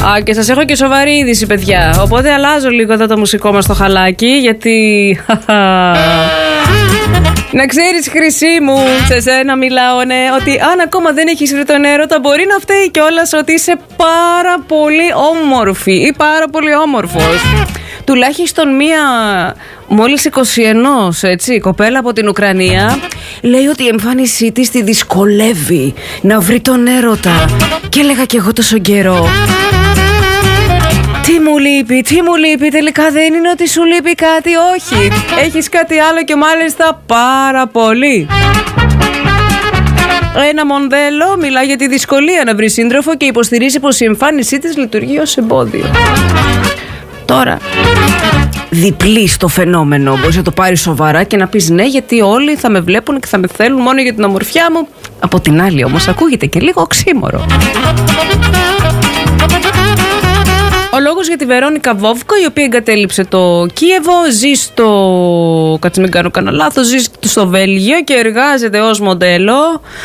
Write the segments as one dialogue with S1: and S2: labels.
S1: Α, και σας έχω και σοβαρή είδηση, παιδιά. Οπότε αλλάζω λίγο εδώ το μουσικό μας στο χαλάκι, γιατί... Να ξέρεις, χρυσή μου, σε σένα μιλάω, ναι, ότι αν ακόμα δεν έχεις βρει τον έρωτα, μπορεί να φταίει κιόλας ότι είσαι πάρα πολύ όμορφη ή πάρα πολύ όμορφος. Τουλάχιστον μία μόλις 21, έτσι, κοπέλα από την Ουκρανία λέει ότι η εμφάνισή της τη δυσκολεύει να βρει τον έρωτα. Και έλεγα κι εγώ τόσο καιρό, τι μου λείπει, τελικά δεν είναι ότι σου λείπει κάτι, όχι. Έχεις κάτι άλλο και μάλιστα πάρα πολύ. Ένα μοντέλο μιλά για τη δυσκολία να βρει σύντροφο και υποστηρίζει πως η εμφάνισή της λειτουργεί ως εμπόδιο. Τώρα, διπλή στο φαινόμενο. Μπορείς να το πάρεις σοβαρά και να πεις ναι, γιατί όλοι θα με βλέπουν και θα με θέλουν μόνο για την ομορφιά μου. Από την άλλη όμως ακούγεται και λίγο οξύμορο. Ο λόγος για τη Βερόνικα Βόβκο, η οποία εγκατέλειψε το Κίεβο, ζει στο... Κάτσε μην κάνω κανένα λάθος, ζει στο Βέλγιο και εργάζεται ως μοντέλο.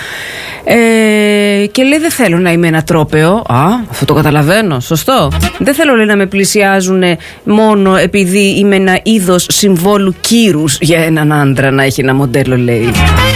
S1: Και λέει δεν θέλω να είμαι ένα τρόπαιο. Α, αυτό το καταλαβαίνω, σωστό. Δεν θέλω, λέει, να με πλησιάζουν μόνο επειδή είμαι ένα είδος συμβόλου κύρους για έναν άντρα να έχει ένα μοντέλο, λέει.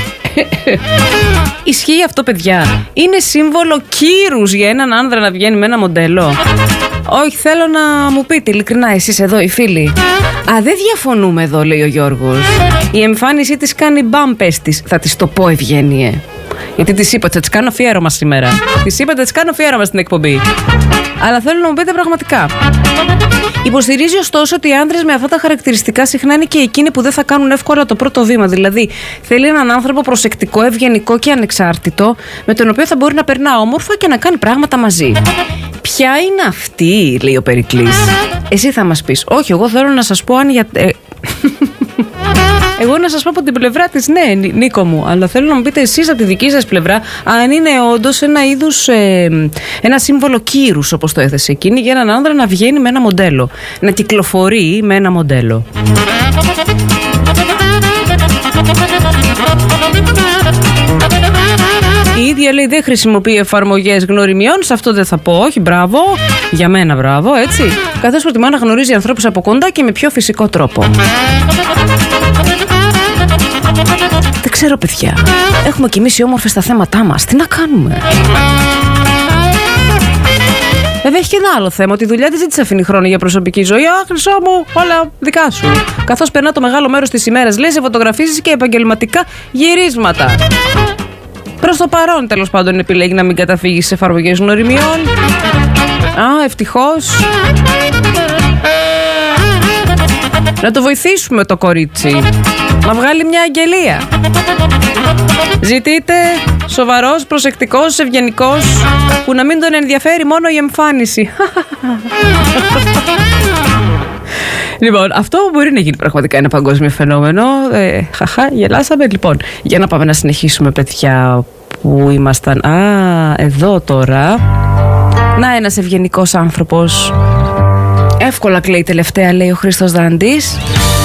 S1: Ισχύει αυτό, παιδιά? Είναι σύμβολο κύρους για έναν άνδρα να βγαίνει με ένα μοντέλο? Όχι, θέλω να μου πείτε ειλικρινά εσείς εδώ οι φίλοι. Α, δεν διαφωνούμε εδώ, λέει ο Γιώργος. Η εμφάνισή της κάνει μπάμπες της. Θα της το πω, Ευγένειε. Γιατί της είπα ότι θα της κάνω αφιέρωμα σήμερα. Της είπα ότι θα της κάνω αφιέρωμα στην εκπομπή. Αλλά θέλω να μου πείτε πραγματικά. Υποστηρίζει ωστόσο ότι οι άντρες με αυτά τα χαρακτηριστικά συχνά είναι και εκείνοι που δεν θα κάνουν εύκολα το πρώτο βήμα. Δηλαδή, θέλει έναν άνθρωπο προσεκτικό, ευγενικό και ανεξάρτητο, με τον οποίο θα μπορεί να περνά όμορφα και να κάνει πράγματα μαζί. Ποια είναι αυτή, λέει ο Περικλής? Εσύ θα μας πεις. Όχι, εγώ θέλω να σας πω αν για... Εγώ να σας πω από την πλευρά της, ναι, Νίκο μου, αλλά θέλω να μου πείτε εσείς από τη δική σας πλευρά αν είναι όντως ένα είδους, ένα σύμβολο κύρους, όπως το έθεσε εκείνη, για έναν άνδρα να βγαίνει με ένα μοντέλο, να κυκλοφορεί με ένα μοντέλο. Η ίδια, λέει, δεν χρησιμοποιεί εφαρμογές γνωριμιών. Σε αυτό δεν θα πω όχι, μπράβο. Για μένα μπράβο, έτσι. Καθώς προτιμά να γνωρίζει ανθρώπους από κοντά και με πιο φυσικό τρόπο. Δεν ξέρω, παιδιά. Έχουμε κι εμείς οι όμορφες στα θέματά μας. Τι να κάνουμε? Βέβαια έχει και ένα άλλο θέμα, ότι η δουλειά της δεν της αφήνει χρόνο για προσωπική ζωή. Α, χρυσό μου, όλα δικά σου. Καθώς περνά το μεγάλο μέρος της ημέρας, λέει, σε φωτογραφίσεις και επαγγελματικά γυρίσματα. Προς το παρόν, τέλος πάντων, επιλέγει να μην καταφύγει σε εφαρμογές γνωριμιών. Α, ευτυχώς. Να το βοηθήσουμε το κορίτσι να βγάλει μια αγγελία. Ζητείτε σοβαρός, προσεκτικός, ευγενικός, που να μην τον ενδιαφέρει μόνο η εμφάνιση. Λοιπόν, αυτό μπορεί να γίνει πραγματικά ένα παγκόσμιο φαινόμενο. Γελάσαμε. Λοιπόν, για να πάμε να συνεχίσουμε, παιδιά, που ήμασταν. Α, εδώ τώρα. Να, ένας ευγενικός άνθρωπος. Εύκολα κλαίει τελευταία, λέει ο Χρήστος Δαντής.